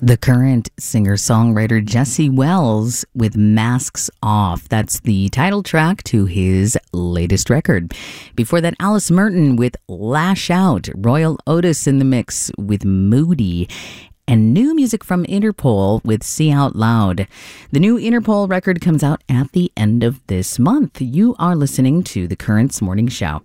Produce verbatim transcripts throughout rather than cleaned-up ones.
The Current singer-songwriter Jesse Wells with Masks Off. That's the title track to his latest record. Before that, Alice Merton with Lash Out. Royal Otis in the mix with Moody. And new music from Interpol with See Out Loud. The new Interpol record comes out at the end of this month. You are listening to The Current's Morning Show.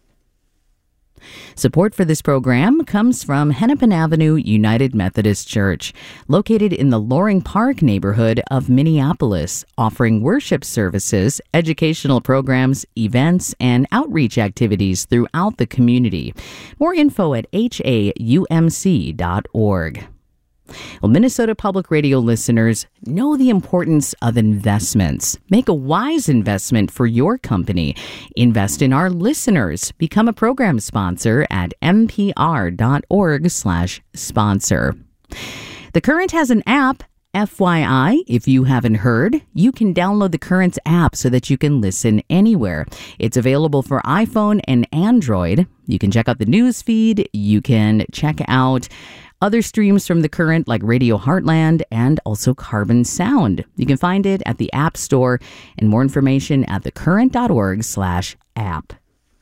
Support for this program comes from Hennepin Avenue United Methodist Church, located in the Loring Park neighborhood of Minneapolis, offering worship services, educational programs, events, and outreach activities throughout the community. More info at h a u m c dot org. Well, Minnesota Public Radio listeners, know the importance of investments. Make a wise investment for your company. Invest in our listeners. Become a program sponsor at m p r dot org slash sponsor. The Current has an app. F Y I, if you haven't heard, you can download the Currents app so that you can listen anywhere. It's available for iPhone and Android. You can check out the news feed. You can check out other streams from The Current like Radio Heartland and also Carbon Sound. You can find it at the App Store and more information at thecurrent.org slash app.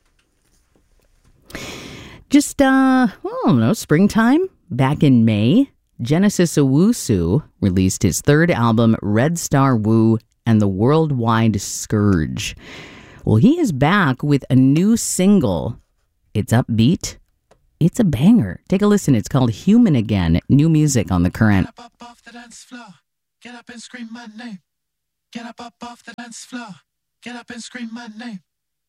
Just, uh, I don't know, springtime? Back in May, Genesis Owusu released his third album, Red Star Woo and the Worldwide Scourge. Well, he is back with a new single. It's upbeat. It's a banger. Take a listen. It's called Human Again. New music on The Current. Get up, up off the dance floor. Get up and scream my name. Get up, up off the dance floor. Get up and scream my name.